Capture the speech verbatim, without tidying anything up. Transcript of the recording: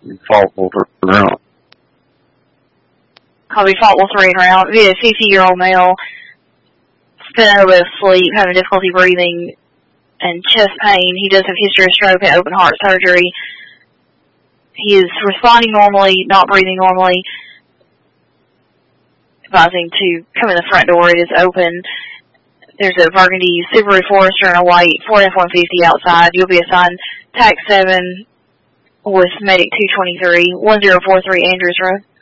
Fault will turn around. Copy, fault will turn around. We had a fifty-year-old male, spent over asleep, having difficulty breathing, and chest pain. He does have history of stroke and open heart surgery. He is responding normally, not breathing normally. Advising to come in the front door. It is open. There's a burgundy Subaru Forester and a white Ford F one fifty outside. You'll be assigned T A C seven with Medic two twenty-three, one zero four three Andrews Road.